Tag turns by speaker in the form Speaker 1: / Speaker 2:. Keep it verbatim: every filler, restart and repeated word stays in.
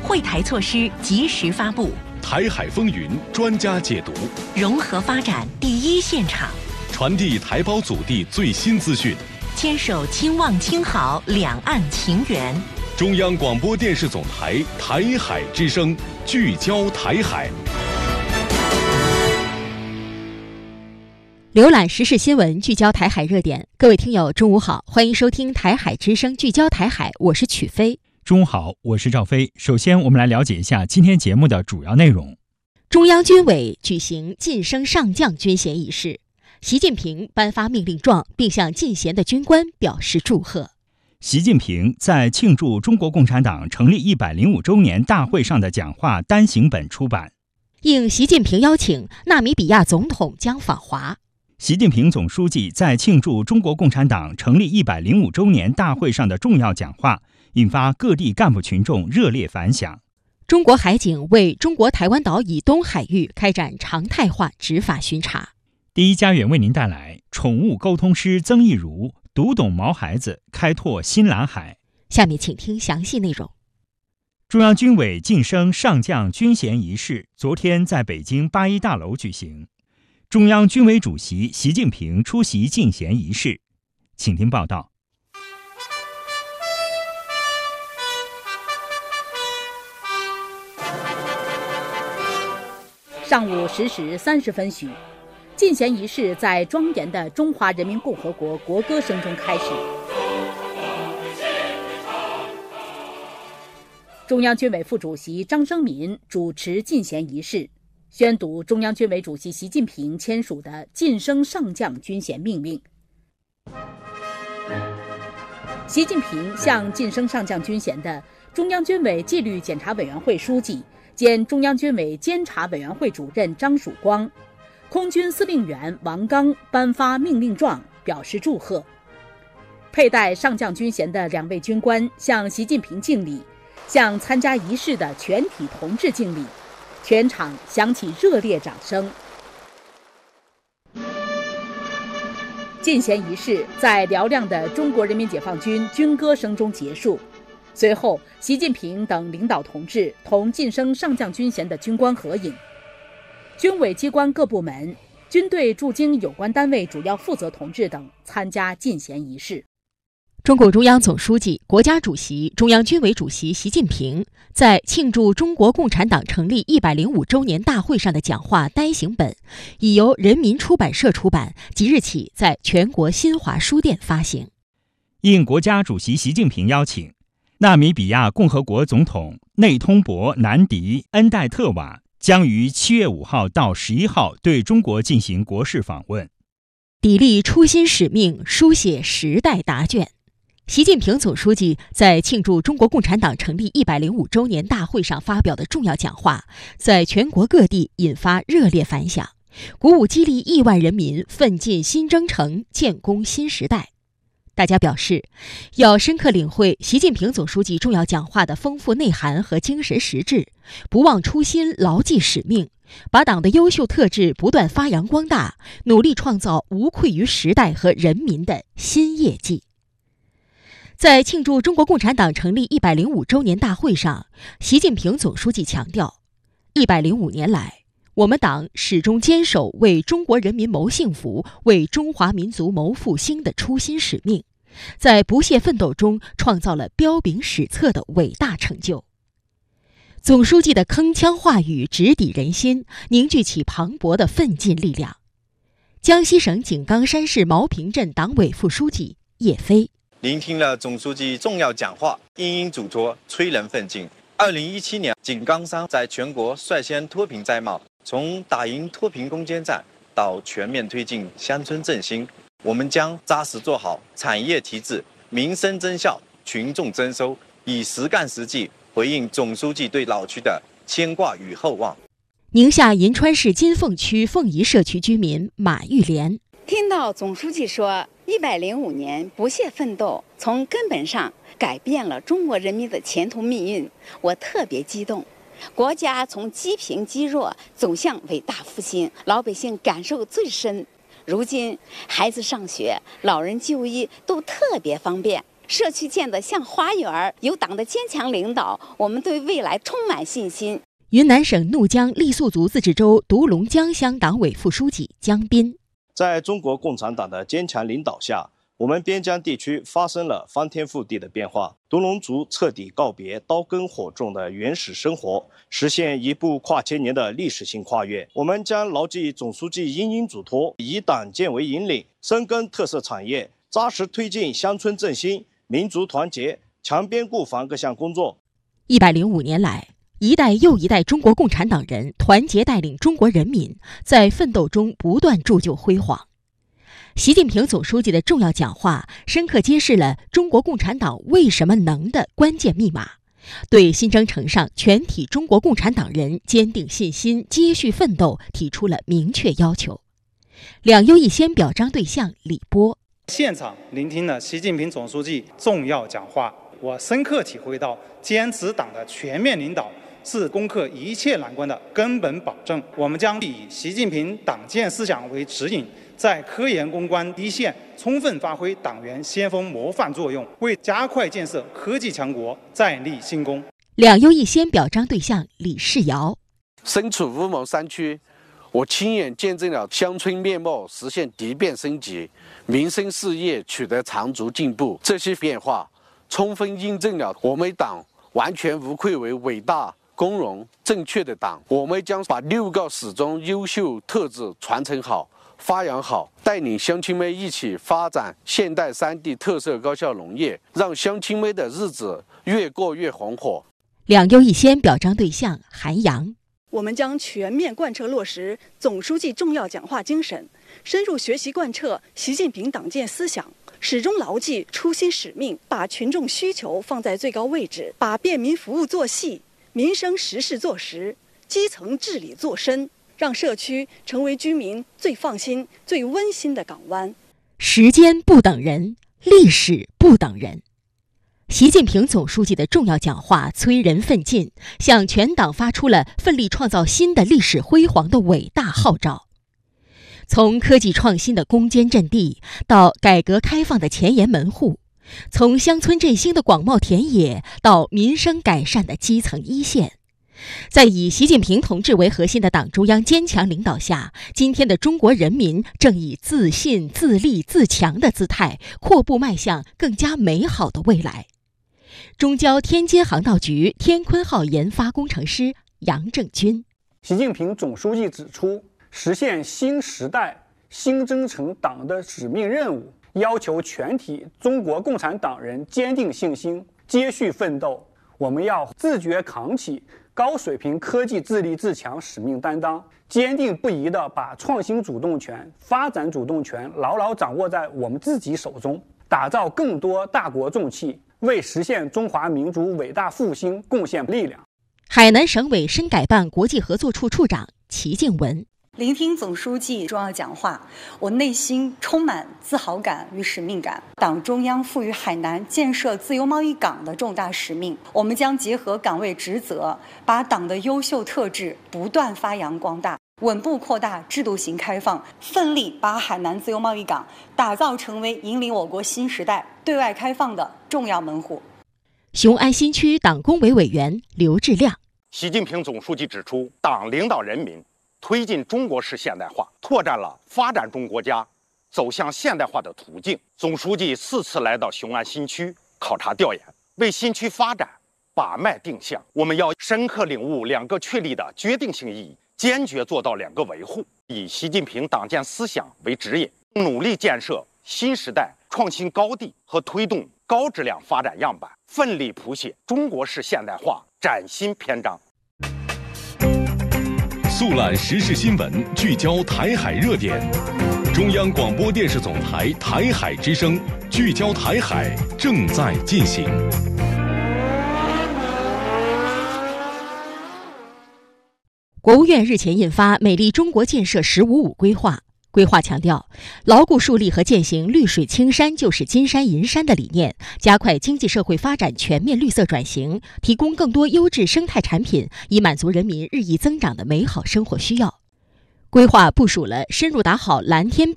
Speaker 1: 惠台措施及时发布，
Speaker 2: 台海风云专家解读，
Speaker 1: 融合发展第一现场，
Speaker 2: 传递台胞祖地最新资讯，
Speaker 1: 牵手亲望亲好两岸情缘。
Speaker 2: 中央广播电视总台台海之声，聚焦台海。
Speaker 3: 浏览时事新闻，聚焦台海热点。各位听友，中午好，欢迎收听台海之声，聚焦台海，我是曲飞。
Speaker 4: 中午好，我是赵飞。首先，我们来了解一下今天节目的主要内容。
Speaker 3: 中央军委举行晋升上将军衔仪式，习近平颁发命令状，并向进衔的军官表示祝贺。
Speaker 4: 习近平在庆祝中国共产党成立一百零五周年大会上的讲话单行本出版。
Speaker 3: 应习近平邀请，纳米比亚总统将访华。
Speaker 4: 习近平总书记在庆祝中国共产党成立一百零五周年大会上的重要讲话，引发各地干部群众热烈反响。
Speaker 3: 中国海警为中国台湾岛以东海域开展常态化执法巡查。
Speaker 4: 第一家园为您带来宠物沟通师曾义如读懂毛孩子，开拓新蓝海。
Speaker 3: 下面请听详细内容。
Speaker 4: 中央军委晋升上将军衔仪式昨天在北京八一大楼举行，中央军委主席习近平出席晋衔仪式。请听报道。
Speaker 5: 上午十时三十分许，晋衔仪式在庄严的中华人民共和国国歌声中开始。中央军委副主席张生民主持晋衔仪式，宣读中央军委主席习近平签署的晋升上将军衔命令。习近平向晋升上将军衔的中央军委纪律检查委员会书记兼中央军委监察委员会主任张曙光、空军司令员王刚颁发命令状，表示祝贺。佩戴上将军衔的两位军官向习近平敬礼，向参加仪式的全体同志敬礼，全场响起热烈掌声。晋衔仪式在嘹亮的中国人民解放军军歌声中结束。随后，习近平等领导同志同晋升上将军衔的军官合影。军委机关各部门、军队驻京有关单位主要负责同志等参加晋衔仪式。
Speaker 3: 中共中央总书记、国家主席、中央军委主席习近平在庆祝中国共产党成立一百零五周年大会上的讲话单行本，已由人民出版社出版，即日起在全国新华书店发行。
Speaker 4: 应国家主席习近平邀请，纳米比亚共和国总统内通博南迪恩代特瓦将于七月五号到十一号对中国进行国事访问。
Speaker 3: 砥砺初心使命，书写时代答卷。习近平总书记在庆祝中国共产党成立一百零五周年大会上发表的重要讲话，在全国各地引发热烈反响，鼓舞激励亿万人民奋进新征程，建功新时代。大家表示，要深刻领会习近平总书记重要讲话的丰富内涵和精神实质，不忘初心，牢记使命，把党的优秀特质不断发扬光大，努力创造无愧于时代和人民的新业绩。在庆祝中国共产党成立一百零五周年大会上，习近平总书记强调，一百零五年来，我们党始终坚守为中国人民谋幸福、为中华民族谋复兴的初心使命，在不懈奋斗中创造了彪炳史册的伟大成就。总书记的铿锵话语直抵人心，凝聚起磅礴的奋进力量。江西省井冈山市毛坪镇党委副书记叶飞，
Speaker 6: 聆听了总书记重要讲话，殷殷嘱托，催人奋进。二零一七年，井冈山在全国率先脱贫摘帽，从打赢脱贫攻坚战到全面推进乡村振兴，我们将扎实做好产业提质、民生增效、群众增收，以实干实际回应总书记对老区的牵挂与厚望。
Speaker 3: 宁夏银川市金凤区凤仪社区居民马玉莲，
Speaker 7: 听到总书记说一百零五年不懈奋斗，从根本上改变了中国人民的前途命运，我特别激动。国家从积贫积弱走向伟大复兴，老百姓感受最深。如今孩子上学、老人就医都特别方便， 社区建得像花园，有党的坚强领导，我们对未来充满信心。
Speaker 3: 云南省怒江傈僳族自治州独龙江乡党委副书记江斌，
Speaker 8: 在中国共产党的坚强领导下，我们边疆地区发生了翻天覆地的变化，独龙族彻底告别刀耕火种的原始生活，实现一部跨千年的历史性跨越。我们将牢记总书记殷殷嘱托，以党建为引领，深耕特色产业，扎实推进乡村振兴、民族团结、强边固防各项工作。
Speaker 3: 一百零五年来，一代又一代中国共产党人团结带领中国人民，在奋斗中不断铸就辉煌。习近平总书记的重要讲话，深刻揭示了中国共产党为什么能的关键密码，对新征程上全体中国共产党人坚定信心、接续奋斗提出了明确要求。两优一先表彰对象李波，
Speaker 9: 现场聆听了习近平总书记重要讲话，我深刻体会到坚持党的全面领导是攻克一切难关的根本保证。我们将以习近平党建思想为指引，在科研攻关一线充分发挥党员先锋模范作用，为加快建设科技强国再立新功。
Speaker 3: 两优一先表彰对象李世尧，
Speaker 10: 身处乌蒙山区，我亲眼见证了乡村面貌实现蝶变升级，民生事业取得长足进步。这些变化充分印证了我们党完全无愧为伟大、光荣、正确的党。我们将把六个始终优秀特质传承好、发扬好，带领乡亲们一起发展现代三地特色高效农业，让乡亲们的日子越过越红火。
Speaker 3: 两优一先表彰对象韩阳，
Speaker 11: 我们将全面贯彻落实总书记重要讲话精神，深入学习贯彻习近平党建思想，始终牢记初心使命，把群众需求放在最高位置，把便民服务做细，民生实事做实，基层治理做深，让社区成为居民最放心、最温馨的港湾。
Speaker 3: 时间不等人，历史不等人。习近平总书记的重要讲话催人奋进，向全党发出了奋力创造新的历史辉煌的伟大号召。从科技创新的攻坚阵地，到改革开放的前沿门户，从乡村振兴的广袤田野，到民生改善的基层一线，在以习近平同志为核心的党中央坚强领导下，今天的中国人民正以自信、自立、自强的姿态，阔步迈向更加美好的未来。中交天津航道局天鲲号研发工程师杨正军，
Speaker 12: 习近平总书记指出，实现新时代新征程党的使命任务，要求全体中国共产党人坚定信心，接续奋斗。我们要自觉扛起高水平科技自立自强使命担当，坚定不移地把创新主动权、发展主动权牢牢掌握在我们自己手中，打造更多大国重器，为实现中华民族伟大复兴贡献力量。
Speaker 3: 海南省委深改办国际合作处处长齐静文，
Speaker 13: 聆听总书记重要讲话，我内心充满自豪感与使命感。党中央赋予海南建设自由贸易港的重大使命，我们将结合岗位职责，把党的优秀特质不断发扬光大，稳步扩大制度型开放，奋力把海南自由贸易港打造成为引领我国新时代对外开放的重要门户。
Speaker 3: 雄安新区党工委委员刘志亮，
Speaker 14: 习近平总书记指出，党领导人民推进中国式现代化，拓展了发展中国家走向现代化的途径。总书记四次来到雄安新区考察调研，为新区发展把脉定向。我们要深刻领悟两个确立的决定性意义，坚决做到两个维护，以习近平党建思想为指引，努力建设新时代创新高地和推动高质量发展样板，奋力谱写中国式现代化崭新篇章。
Speaker 2: 速览时事新闻，聚焦台海热点。中央广播电视总台台海之声，聚焦台海正在进行。
Speaker 3: 国务院日前印发《美丽中国建设“十五五”规划》，规划强调牢固树立和践行绿水青山就是金山银山的理念，加快经济社会发展全面绿色转型，提供更多优质生态产品，以满足人民日益增长的美好生活需要。规划部署了深入打好蓝天